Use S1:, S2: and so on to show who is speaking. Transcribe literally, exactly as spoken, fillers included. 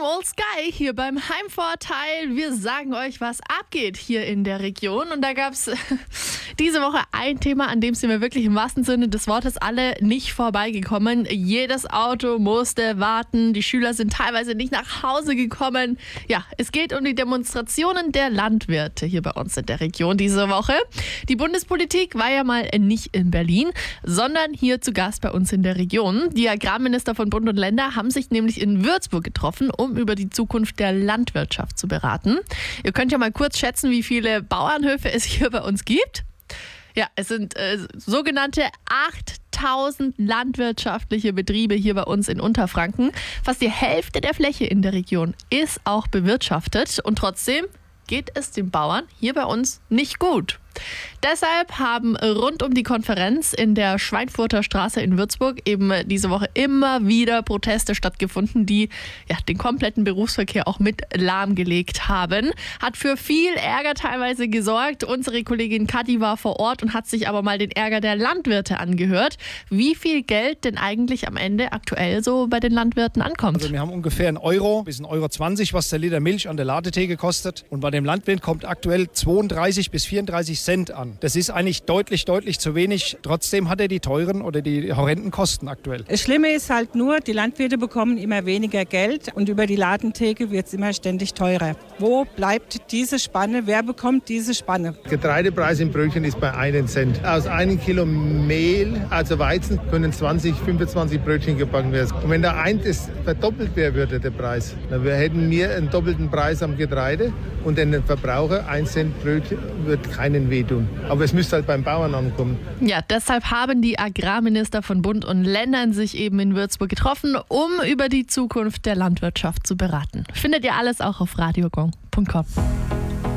S1: Old Sky hier beim Heimvorteil. Wir sagen euch, was abgeht hier in der Region. Und da gab es diese Woche ein Thema, an dem sind wir wirklich im wahrsten Sinne des Wortes alle nicht vorbeigekommen. Jedes Auto musste warten. Die Schüler sind teilweise nicht nach Hause gekommen. Ja, es geht um die Demonstrationen der Landwirte hier bei uns in der Region diese Woche. Die Bundespolitik war ja mal nicht in Berlin, sondern hier zu Gast bei uns in der Region. Die Agrarminister von Bund und Länder haben sich nämlich in Würzburg getroffen, um über die Zukunft der Landwirtschaft zu beraten. Ihr könnt ja mal kurz schätzen, wie viele Bauernhöfe es hier bei uns gibt. Ja, es sind äh, sogenannte achttausend landwirtschaftliche Betriebe hier bei uns in Unterfranken. Fast die Hälfte der Fläche in der Region ist auch bewirtschaftet und trotzdem geht es den Bauern hier bei uns nicht gut. Deshalb haben rund um die Konferenz in der Schweinfurter Straße in Würzburg eben diese Woche immer wieder Proteste stattgefunden, die ja, den kompletten Berufsverkehr auch mit lahmgelegt haben. Hat für viel Ärger teilweise gesorgt. Unsere Kollegin Kathi war vor Ort und hat sich aber mal den Ärger der Landwirte angehört. Wie viel Geld denn eigentlich am Ende aktuell so bei den Landwirten ankommt.
S2: Also wir haben ungefähr einen Euro bis einen Euro zwanzig, was der Liter Milch an der Ladetheke kostet. Und bei dem Landwirt kommt aktuell zweiunddreißig bis vierunddreißig Cent an. Das ist eigentlich deutlich, deutlich zu wenig. Trotzdem hat er die teuren oder die horrenden Kosten aktuell.
S3: Das Schlimme ist halt nur, die Landwirte bekommen immer weniger Geld und über die Ladentheke wird es immer ständig teurer. Wo bleibt diese Spanne? Wer bekommt diese Spanne?
S4: Getreidepreis im Brötchen ist bei einem Cent. Aus einem Kilo Mehl, also Weizen, können zwanzig, fünfundzwanzig Brötchen gebacken werden. Und wenn da ein das verdoppelt wäre, würde der Preis, dann hätten wir einen doppelten Preis am Getreide und den Verbraucher ein Cent Brötchen wird keinen wehtun. Aber es müsste halt beim Bauern ankommen.
S1: Ja, deshalb haben die Agrarminister von Bund und Ländern sich eben in Würzburg getroffen, um über die Zukunft der Landwirtschaft zu beraten. Findet ihr alles auch auf radiogong punkt com.